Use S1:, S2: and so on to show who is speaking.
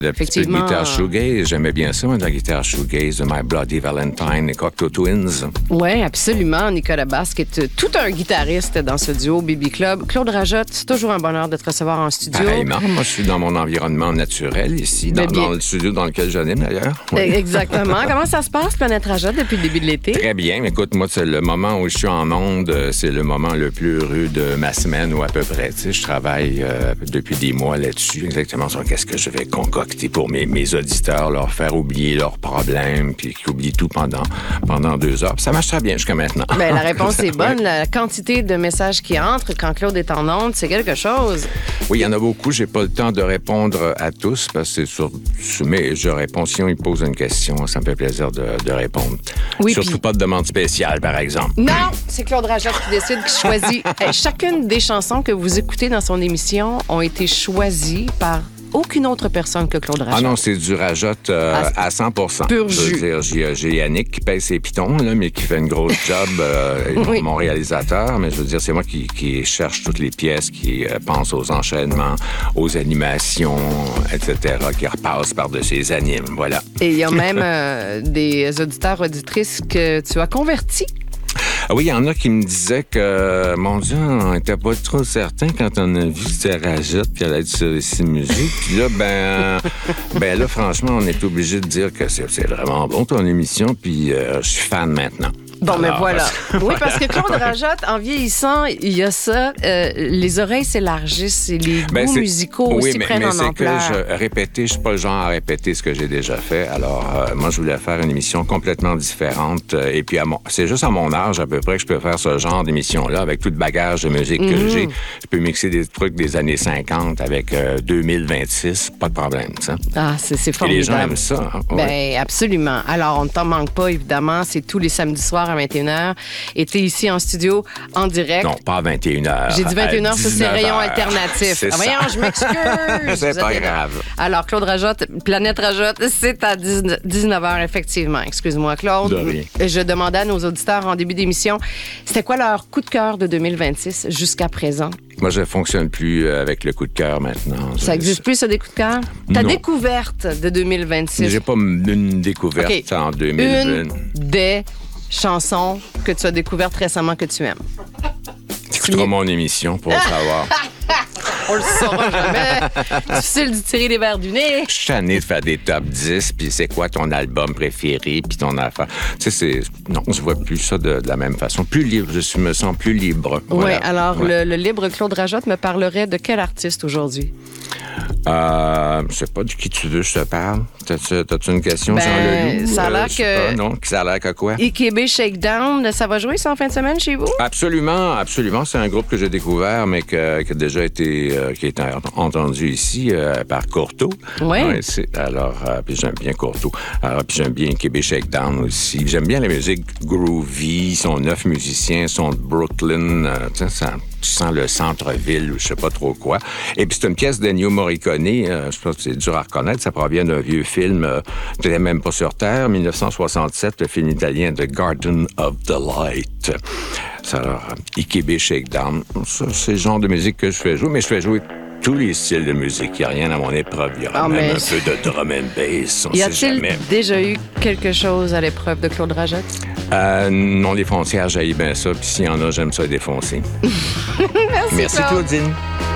S1: La petite guitare shoegaze, j'aimais bien ça, la guitare shoegaze de My Bloody Valentine et Cocteau Twins.
S2: Oui, absolument. Nicolas Basque est tout un guitariste dans ce duo BB Club. Claude Rajotte, c'est toujours un bonheur de te recevoir en studio.
S1: Pareillement, moi je suis dans mon environnement naturel ici, dans le studio dans lequel j'anime d'ailleurs. Oui.
S2: Exactement. Comment ça se passe, Planète Rajotte, depuis le début de l'été?
S1: Très bien. Écoute, moi, c'est le moment où je suis en onde, c'est le moment le plus heureux de ma semaine ou à peu près. Tu sais, je travaille depuis des mois là-dessus, exactement sur qu'est-ce que je vais concocter pour mes auditeurs, leur faire oublier leurs problèmes, puis qu'ils oublient tout pendant 2 heures. Puis ça marche très bien jusqu'à maintenant.
S2: Bien, la réponse est bonne. La quantité de messages qui entrent quand Claude est en onde, c'est quelque chose.
S1: Oui, il y en a beaucoup. J'ai pas le temps de répondre à tous parce que mais je réponds. Si on me pose une question, ça me fait plaisir de répondre.
S2: Oui,
S1: surtout pas de demande spéciale, par exemple.
S2: Non, c'est Claude Rajotte qui décide, qui choisit. Chacune des chansons que vous écoutez dans son émission ont été choisies par aucune autre personne que Claude Rajotte.
S1: Ah non, c'est du Rajotte à 100%.
S2: Pur jus.
S1: Je veux dire, j'ai Yannick qui pèse ses pitons, là, mais qui fait une grosse job,
S2: oui.
S1: Mon réalisateur. Mais je veux dire, c'est moi qui cherche toutes les pièces, qui pense aux enchaînements, aux animations, etc., qui repasse par de ces animes. Voilà.
S2: Et il y a même des auditeurs, auditrices que tu as convertis.
S1: Ah oui, il y en a qui me disaient que, mon Dieu, on n'était pas trop certain quand on a vu que c'était Rajotte qui allait être sur ici musique. Puis là, ben là, franchement, on est obligé de dire que c'est vraiment bon ton émission, puis je suis fan maintenant.
S2: Bon, mais voilà. Oui, parce que Claude Rajotte, en vieillissant, il y a ça. Les oreilles s'élargissent et les goûts musicaux aussi prennent en ampleur.
S1: Oui, mais c'est que je suis pas le genre à répéter ce que j'ai déjà fait. Alors, moi, je voulais faire une émission complètement différente. Et puis, c'est juste à mon âge, à peu près, que je peux faire ce genre d'émission-là avec tout le bagage de musique que j'ai. Je peux mixer des trucs des années 50 avec 2026, pas de problème, ça.
S2: Ah, c'est formidable.
S1: Et les gens aiment ça. Hein?
S2: Ben, ouais. Absolument. Alors, on ne t'en manque pas, évidemment. C'est tous les samedis soirs à 21h. Et tu es ici en studio, en direct.
S1: Non, pas à 21h.
S2: J'ai dit 21h, ça, c'est rayon alternatif. Voyons, je m'excuse.
S1: C'est pas grave.
S2: Alors, Claude Rajotte, Planète Rajotte, c'est à 19h, effectivement. Excuse-moi, Claude.
S1: De rien.
S2: Je demandais à nos auditeurs en début d'émission, c'était quoi leur coup de cœur de 2026 jusqu'à présent?
S1: Moi, je ne fonctionne plus avec le coup de cœur maintenant.
S2: Ça n'existe plus, ça, des coups de cœur? Ta découverte de 2026?
S1: J'ai pas une découverte en 2020.
S2: Une des chansons que tu as découvertes récemment que tu aimes.
S1: Tu écouteras mon émission pour le savoir.
S2: On le saura jamais. Difficile de tirer les verres du nez.
S1: Je suis tanné de faire des top 10, puis c'est quoi ton album préféré, puis ton affaire. Tu sais, non, je vois plus ça de la même façon. Plus libre, je me sens plus libre.
S2: Voilà. Oui, alors voilà. Le libre Claude Rajotte me parlerait de quel artiste aujourd'hui?
S1: Je sais pas de qui tu veux que je te parle. T'as-tu une question, Jean Leloup?
S2: Ça a l'air que...
S1: Pas, non, ça a l'air que quoi?
S2: IKB Shakedown, ça va jouer ça en fin de semaine chez vous?
S1: Absolument, absolument. C'est un groupe que j'ai découvert, mais qui a déjà été entendu ici par Courteau.
S2: Oui.
S1: Ouais, alors, puis j'aime bien Courteau. Alors, puis j'aime bien IKB Shakedown aussi. J'aime bien la musique groovy. Ils sont 9 musiciens, ils sont de Brooklyn. Tu sens le centre-ville ou je sais pas trop quoi. Et puis c'est une pièce d'Ennio Morricone. Je pense que c'est dur à reconnaître. Ça provient d'un vieux film, peut-être même pas sur Terre, 1967, le film italien The Garden of Delight. Alors, IKB Shakedown, ça, c'est le genre de musique que je fais jouer, mais je fais jouer tous les styles de musique. Il n'y a rien à mon épreuve. Il y aura même un peu de drum and bass.
S2: Y a-t-il déjà eu quelque chose à l'épreuve de Claude Rajotte?
S1: Non, les foncières, j'haïs bien ça. Puis s'il y en a, j'aime ça défoncer.
S2: Merci
S1: Claudine.